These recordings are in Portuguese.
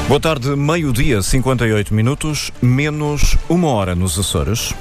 Boa tarde, meio-dia, 58 minutos, menos 1 hora nos Açores.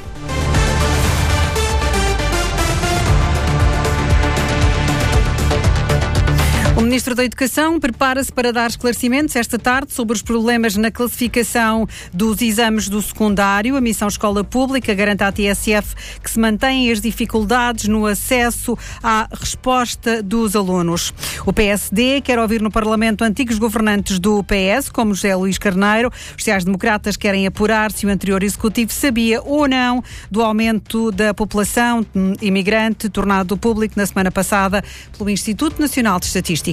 O Ministro da Educação prepara-se para dar esclarecimentos esta tarde sobre os problemas na classificação dos exames do secundário. A Missão Escola Pública garante à TSF que se mantêm as dificuldades no acesso à resposta dos alunos. O PSD quer ouvir no Parlamento antigos governantes do PS, como José Luís Carneiro. Os sociais-democratas querem apurar se o anterior Executivo sabia ou não do aumento da população imigrante tornado público na semana passada pelo Instituto Nacional de Estatística.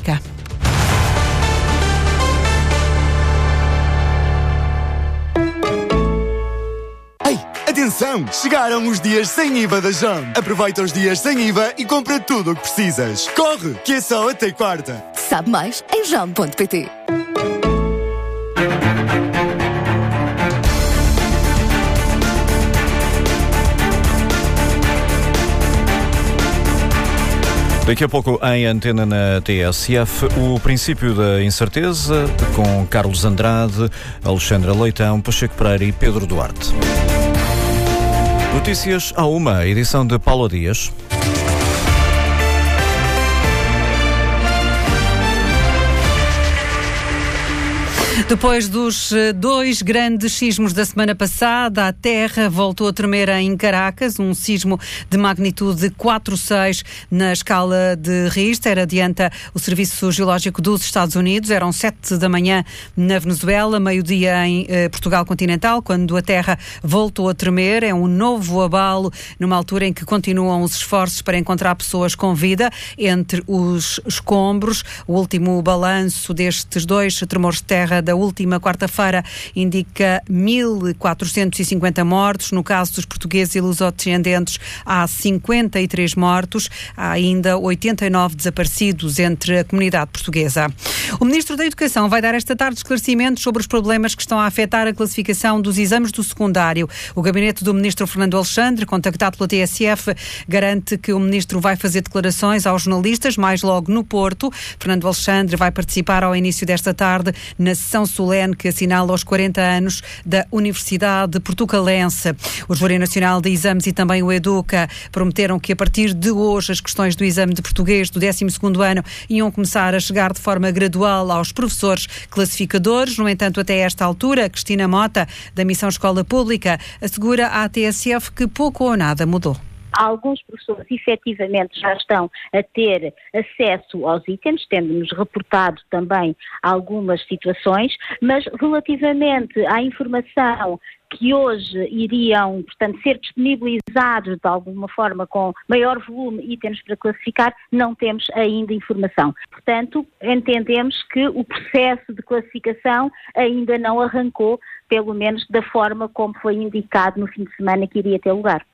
Ei, atenção! Chegaram os dias sem IVA da JAM. Aproveita os dias sem IVA e compra tudo o que precisas. Corre, que é só até quarta. Sabe mais em jam.pt. Daqui a pouco, em antena na TSF, o princípio da incerteza, com Carlos Andrade, Alexandra Leitão, Pacheco Pereira e Pedro Duarte. Notícias à 1, edição de Paula Dias. Depois dos 2 grandes sismos da semana passada, a terra voltou a tremer em Caracas, um sismo de magnitude 4,6 na escala de Richter, adianta o Serviço Geológico dos Estados Unidos. Eram 7 da manhã na Venezuela, meio-dia em Portugal continental, quando a terra voltou a tremer. É um novo abalo, numa altura em que continuam os esforços para encontrar pessoas com vida entre os escombros. O último balanço destes 2 tremores de terra da última quarta-feira indica 1.450 mortos. No caso dos portugueses e lusodescendentes, há 53 mortos. Há ainda 89 desaparecidos entre a comunidade portuguesa. O Ministro da Educação vai dar esta tarde esclarecimentos sobre os problemas que estão a afetar a classificação dos exames do secundário. O gabinete do Ministro Fernando Alexandre, contactado pela TSF, garante que o Ministro vai fazer declarações aos jornalistas, mais logo no Porto. Fernando Alexandre vai participar ao início desta tarde na sessão solene que assinala os 40 anos da Universidade Portucalense. O Júri Nacional de Exames e também o Educa prometeram que a partir de hoje as questões do exame de português do 12º ano iam começar a chegar de forma gradual aos professores classificadores. No entanto, até esta altura, Cristina Mota, da Missão Escola Pública, assegura à TSF que pouco ou nada mudou. Alguns professores efetivamente já estão a ter acesso aos itens, tendo-nos reportado também algumas situações, mas relativamente à informação que hoje iriam, portanto, ser disponibilizados de alguma forma com maior volume itens para classificar, não temos ainda informação. Portanto, entendemos que o processo de classificação ainda não arrancou, pelo menos da forma como foi indicado no fim de semana que iria ter lugar.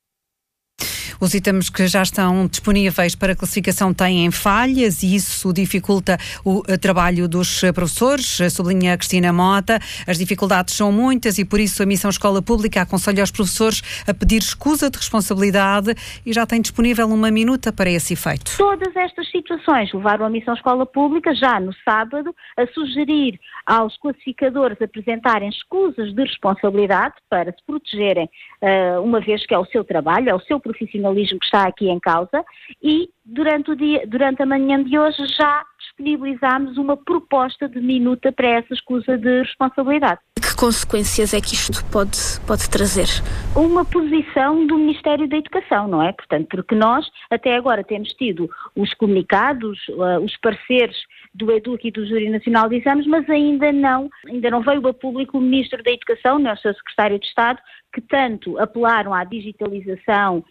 Os itens que já estão disponíveis para classificação têm falhas e isso dificulta o trabalho dos professores, sublinha a Cristina Mota. As dificuldades são muitas e por isso a Missão Escola Pública aconselha aos professores a pedir escusa de responsabilidade e já tem disponível 1 minuta para esse efeito. Todas estas situações levaram a Missão Escola Pública, já no sábado, a sugerir aos classificadores apresentarem escusas de responsabilidade para se protegerem, uma vez que é o seu trabalho, é o seu profissionalismo que está aqui em causa, e durante a manhã de hoje já disponibilizámos uma proposta de minuta para essa escusa de responsabilidade. Que consequências é que isto pode trazer? Uma posição do Ministério da Educação, não é? Portanto, porque nós até agora temos tido os comunicados, os pareceres do EDUC e do Júri Nacional de Exames, mas ainda não veio a público o Ministro da Educação, o seu Secretário de Estado, que tanto apelaram à digitalização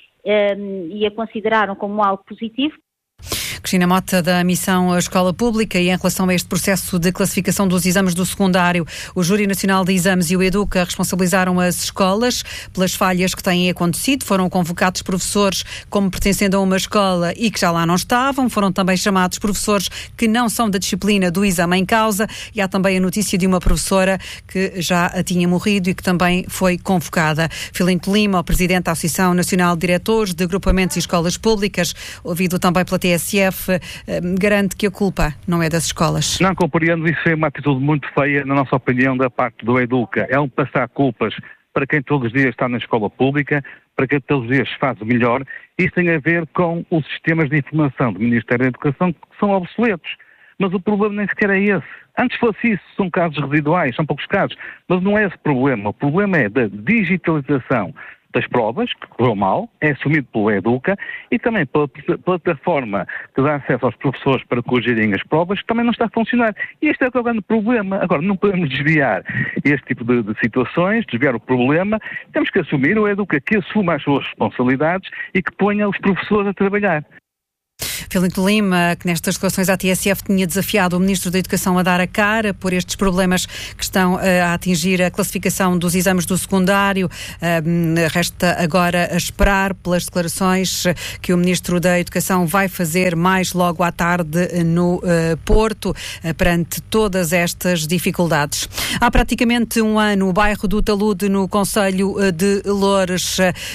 e a consideraram como algo positivo. Cristina Mota, da Missão Escola Pública, e em relação a este processo de classificação dos exames do secundário, o Júri Nacional de Exames e o Educa responsabilizaram as escolas pelas falhas que têm acontecido. Foram convocados professores como pertencendo a uma escola e que já lá não estavam. Foram também chamados professores que não são da disciplina do exame em causa, e há também a notícia de uma professora que já tinha morrido e que também foi convocada. Filinto Lima, o presidente da Associação Nacional de Diretores de Agrupamentos e Escolas Públicas, ouvido também pela TSF, TSF garante que a culpa não é das escolas. Não compreendo, isso é uma atitude muito feia, na nossa opinião, da parte do Educa. É passar culpas para quem todos os dias está na escola pública, para quem todos os dias faz o melhor. Isso tem a ver com os sistemas de informação do Ministério da Educação que são obsoletos. Mas o problema nem sequer é esse. Antes fosse isso, são casos residuais, são poucos casos. Mas não é esse o problema. O problema é da digitalização das provas, que correu mal, é assumido pelo Educa, e também pela plataforma que dá acesso aos professores para corrigirem as provas, que também não está a funcionar. E este é o grande problema. Agora, não podemos desviar este tipo de situações, desviar o problema. Temos que assumir, o Educa que assuma as suas responsabilidades e que ponha os professores a trabalhar. Filipe Lima, que nestas declarações à TSF tinha desafiado o Ministro da Educação a dar a cara por estes problemas que estão a atingir a classificação dos exames do secundário. Resta agora a esperar pelas declarações que o Ministro da Educação vai fazer mais logo à tarde no Porto, perante todas estas dificuldades. Há praticamente um ano, o bairro do Talude, no concelho de Loures,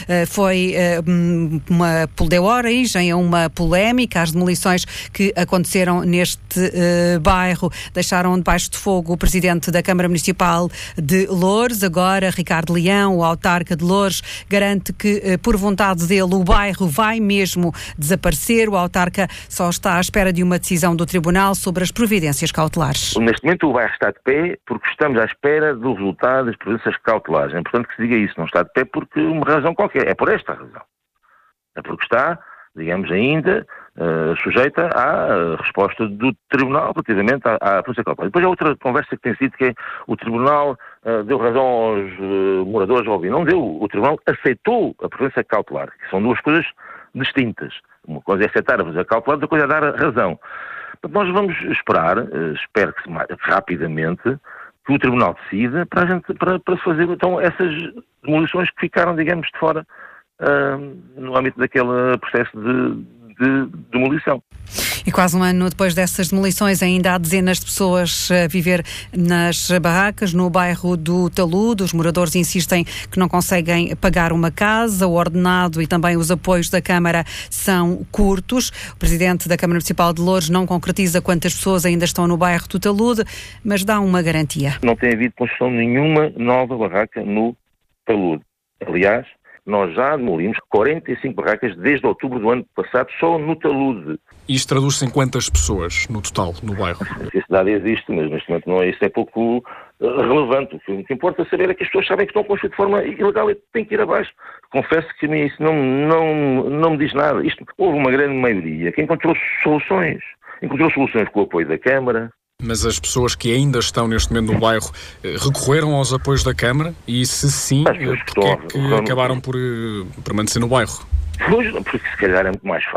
deu origem a uma polémica. As demolições que aconteceram neste bairro deixaram debaixo de fogo o Presidente da Câmara Municipal de Loures. Agora, Ricardo Leão, o autarca de Loures, garante que, por vontade dele, o bairro vai mesmo desaparecer. O autarca só está à espera de uma decisão do Tribunal sobre as providências cautelares. Neste momento o bairro está de pé porque estamos à espera do resultado das providências cautelares. É importante que se diga isso. Não está de pé porque uma razão qualquer. É por esta razão. É porque está, digamos, ainda sujeita à resposta do Tribunal relativamente à providência cautelar. Depois há outra conversa que tem sido que é o Tribunal deu razão aos moradores, óbvio. Não deu. O Tribunal aceitou a providência cautelar, que são duas coisas distintas. Uma coisa é aceitar a providência cautelar, outra coisa é dar a razão. Nós vamos esperar, espero que rapidamente, que o Tribunal decida para se fazer então essas demolições que ficaram, digamos, de fora no âmbito daquele processo de demolição. E quase um ano depois dessas demolições, ainda há dezenas de pessoas a viver nas barracas no bairro do Talude. Os moradores insistem que não conseguem pagar uma casa, o ordenado e também os apoios da Câmara são curtos. O Presidente da Câmara Municipal de Loures não concretiza quantas pessoas ainda estão no bairro do Talude, mas dá uma garantia. Não tem havido construção de nenhuma nova barraca no Talude. Aliás, nós já demolimos 45 barracas desde outubro do ano passado, só no Talude. Isto traduz-se em quantas pessoas no total, no bairro? Essa cidade existe, mas neste momento não é, isso é pouco relevante. O que importa saber é que as pessoas sabem que estão a construir de forma ilegal e têm que ir abaixo. Confesso que a mim isso não me diz nada. Houve uma grande maioria que encontrou soluções com o apoio da Câmara. Mas as pessoas que ainda estão neste momento no bairro recorreram aos apoios da Câmara e, se sim, porque é que acabaram por permanecer no bairro? Pois, porque se calhar é muito mais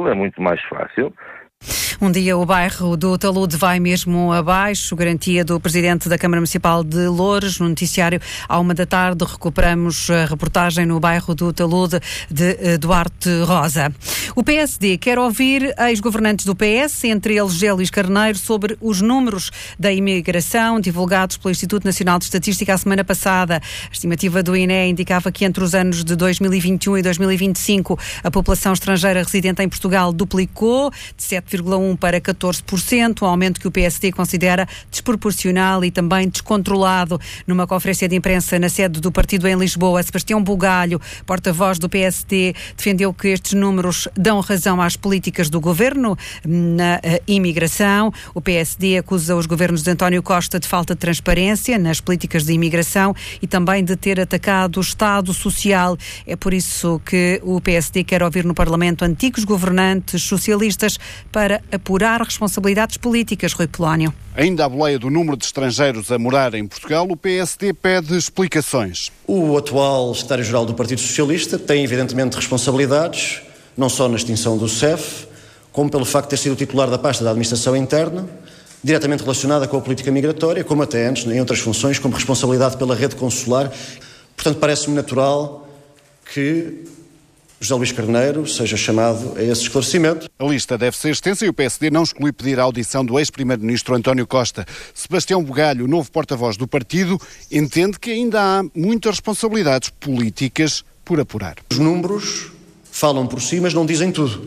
fácil. Um dia o bairro do Talude vai mesmo abaixo, garantia do Presidente da Câmara Municipal de Loures. No noticiário, à 13h, recuperamos a reportagem no bairro do Talude de Duarte Rosa. O PSD quer ouvir ex-governantes do PS, entre eles José Luís Carneiro, sobre os números da imigração divulgados pelo Instituto Nacional de Estatística a semana passada. A estimativa do INE indicava que entre os anos de 2021 e 2025 a população estrangeira residente em Portugal duplicou, de 7,1% para 14%, um aumento que o PSD considera desproporcional e também descontrolado. Numa conferência de imprensa na sede do partido em Lisboa, Sebastião Bugalho, porta-voz do PSD, defendeu que estes números dão razão às políticas do governo na imigração. O PSD acusa os governos de António Costa de falta de transparência nas políticas de imigração e também de ter atacado o Estado Social. É por isso que o PSD quer ouvir no Parlamento antigos governantes socialistas para apurar responsabilidades políticas. Rui Polónio. Ainda à boleia do número de estrangeiros a morar em Portugal, o PSD pede explicações. O atual secretário-geral do Partido Socialista tem evidentemente responsabilidades, não só na extinção do CEF, como pelo facto de ter sido o titular da pasta da Administração Interna, diretamente relacionada com a política migratória, como até antes, em outras funções, como responsabilidade pela rede consular. Portanto, parece-me natural que José Luís Carneiro seja chamado a esse esclarecimento. A lista deve ser extensa e o PSD não exclui pedir a audição do ex-primeiro-ministro António Costa. Sebastião Bugalho, novo porta-voz do partido, entende que ainda há muitas responsabilidades políticas por apurar. Os números falam por si, mas não dizem tudo.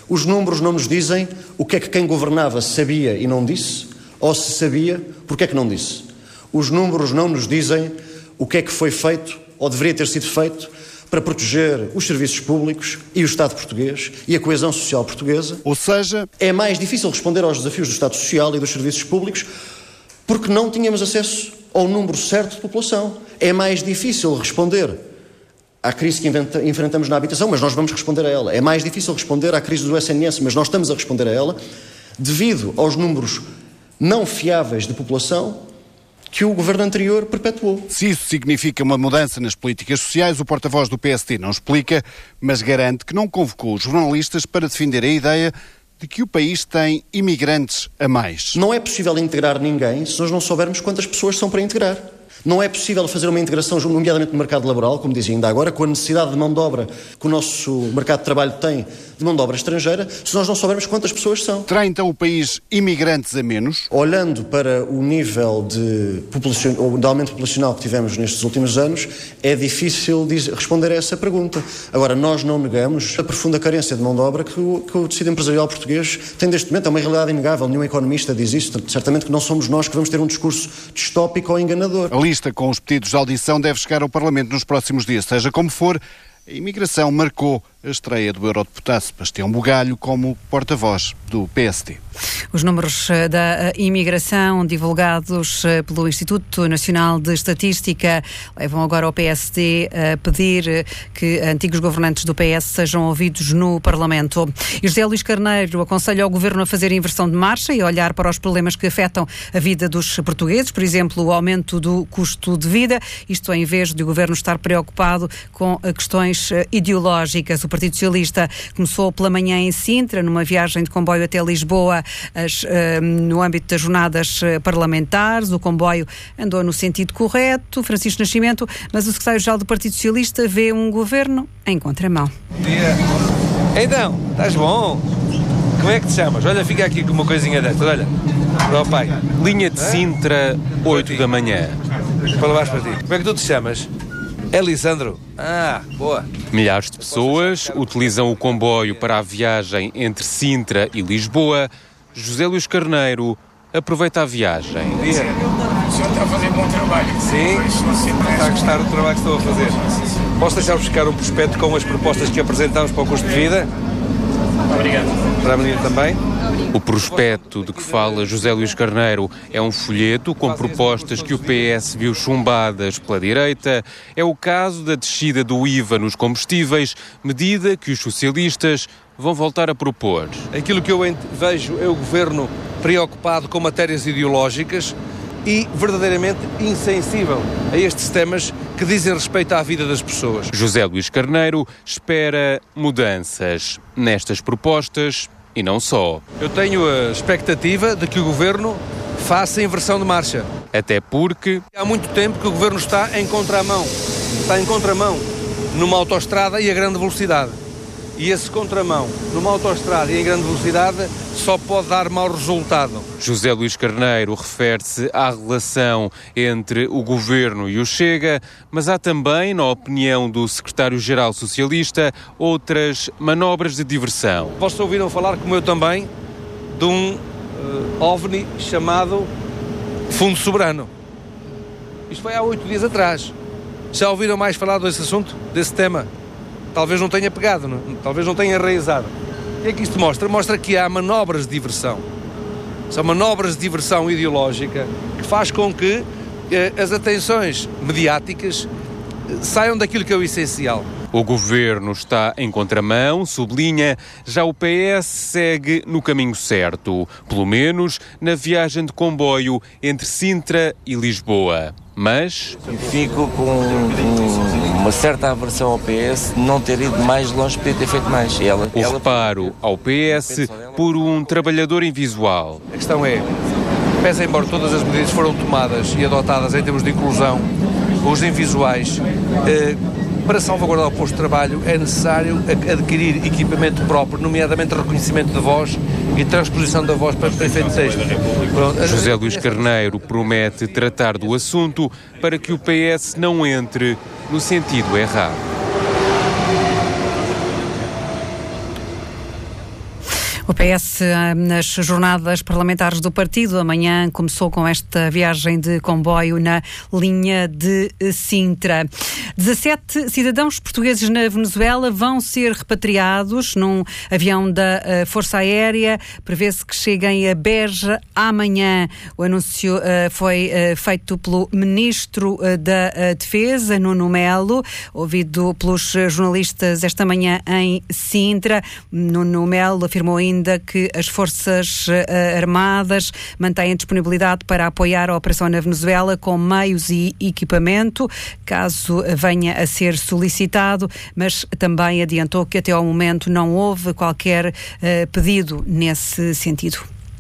Os números não nos dizem o que é que quem governava sabia e não disse, ou se sabia, porque é que não disse. Os números não nos dizem o que é que foi feito, ou deveria ter sido feito, para proteger os serviços públicos e o Estado português e a coesão social portuguesa. Ou seja, é mais difícil responder aos desafios do Estado Social e dos serviços públicos porque não tínhamos acesso ao número certo de população. É mais difícil responder à crise que enfrentamos na habitação, mas nós vamos responder a ela. É mais difícil responder à crise do SNS, mas nós estamos a responder a ela, devido aos números não fiáveis de população que o governo anterior perpetuou. Se isso significa uma mudança nas políticas sociais, o porta-voz do PSD não explica, mas garante que não convocou os jornalistas para defender a ideia de que o país tem imigrantes a mais. Não é possível integrar ninguém se nós não soubermos quantas pessoas são para integrar. Não é possível fazer uma integração, nomeadamente no mercado laboral, como dizia ainda agora, com a necessidade de mão de obra que o nosso mercado de trabalho tem de mão de obra estrangeira, se nós não soubermos quantas pessoas são. Terá então o país imigrantes a menos? Olhando para o nível de aumento populacional que tivemos nestes últimos anos, é difícil responder a essa pergunta. Agora, nós não negamos a profunda carência de mão de obra que o tecido empresarial português tem neste momento. É uma realidade inegável, nenhum economista diz isso. Certamente que não somos nós que vamos ter um discurso distópico ou enganador. A lista com os pedidos de audição deve chegar ao Parlamento nos próximos dias. Seja como for, a imigração marcou a estreia do eurodeputado Sebastião Bugalho como porta-voz do PSD. Os números da imigração divulgados pelo Instituto Nacional de Estatística levam agora o PSD a pedir que antigos governantes do PS sejam ouvidos no Parlamento. E José Luís Carneiro aconselha ao Governo a fazer inversão de marcha e a olhar para os problemas que afetam a vida dos portugueses, por exemplo, o aumento do custo de vida, isto em vez de o Governo estar preocupado com questões ideológicas. O Partido Socialista começou pela manhã em Sintra, numa viagem de comboio até Lisboa, no âmbito das jornadas parlamentares. O comboio andou no sentido correto, Francisco Nascimento, mas o secretário-geral do Partido Socialista vê um governo em contramão. Bom dia. Então, estás bom? Como é que te chamas? Olha, fica aqui com uma coisinha desta, olha. Para o pai. Linha de Sintra, 8 da manhã. Para levares para ti. Como é que tu te chamas? É Lisandro. Ah, boa. Milhares de pessoas utilizam o comboio para a viagem entre Sintra e Lisboa. José Luís Carneiro aproveita a viagem. Bom dia. O senhor está a fazer bom trabalho. Sim, está a gostar do trabalho que estou a fazer. Posso deixar buscar um prospecto com as propostas que apresentamos para o custo de vida? Obrigado. Para a menina também? O prospecto de que fala José Luís Carneiro é um folheto com propostas que o PS viu chumbadas pela direita. É o caso da descida do IVA nos combustíveis, medida que os socialistas vão voltar a propor. Aquilo que eu vejo é o governo preocupado com matérias ideológicas e verdadeiramente insensível a estes temas que dizem respeito à vida das pessoas. José Luís Carneiro espera mudanças nestas propostas e não só. Eu tenho a expectativa de que o governo faça inversão de marcha. Até porque há muito tempo que o governo está em contramão. Está em contramão numa autoestrada e a grande velocidade. E esse contramão numa autoestrada e em grande velocidade só pode dar mau resultado. José Luís Carneiro refere-se à relação entre o Governo e o Chega, mas há também, na opinião do secretário-geral socialista, outras manobras de diversão. Vocês ouviram falar, como eu também, de um OVNI chamado Fundo Soberano. Isto foi há 8 dias atrás. Já ouviram mais falar desse assunto, desse tema? Talvez não tenha pegado, não? Talvez não tenha enraizado. O que é que isto mostra? Mostra que há manobras de diversão. São manobras de diversão ideológica que faz com que as atenções mediáticas saiam daquilo que é o essencial. O Governo está em contramão, sublinha, já o PS segue no caminho certo, pelo menos na viagem de comboio entre Sintra e Lisboa. Mas fico com uma certa aversão ao PS de não ter ido mais longe, podia ter feito mais. O reparo ao PS por um trabalhador invisual. A questão é, pese embora todas as medidas foram tomadas e adotadas em termos de inclusão, os invisuais, para salvaguardar o posto de trabalho é necessário adquirir equipamento próprio, nomeadamente reconhecimento de voz e transposição da voz para efeito texto. José Luís Carneiro promete tratar do assunto para que o PS não entre no sentido errado. O PS, nas jornadas parlamentares do partido, amanhã começou com esta viagem de comboio na linha de Sintra. 17 cidadãos portugueses na Venezuela vão ser repatriados num avião da Força Aérea. Prevê-se que cheguem a Beja amanhã. O anúncio foi feito pelo Ministro da Defesa, Nuno Melo, ouvido pelos jornalistas esta manhã em Sintra. Nuno Melo afirmou ainda que as Forças Armadas mantêm disponibilidade para apoiar a operação na Venezuela com meios e equipamento, caso venha a ser solicitado, mas também adiantou que até ao momento não houve qualquer pedido nesse sentido.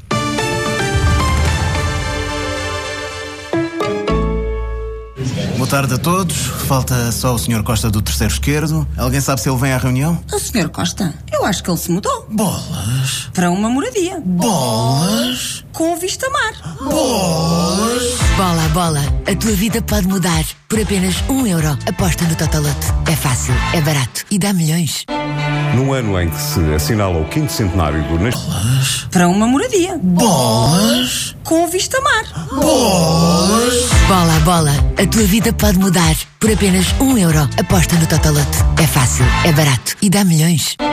Boa tarde a todos. Falta só o Sr. Costa do terceiro esquerdo. Alguém sabe se ele vem à reunião? O Sr. Costa? Eu acho que ele se mudou. Bolas. Para uma moradia. Bolas. Com vista mar. Bolas. Bola, bola. A tua vida pode mudar. Por apenas €1. Aposta no Totoloto. É fácil, é barato e dá milhões. No ano em que se assinala o 5º centenário do Bolas. Para uma moradia. Bolas. Com vista mar. Bolas. Bola, bola. A tua vida pode mudar. Por apenas €1. Aposta no Totoloto. É fácil, é barato e dá milhões.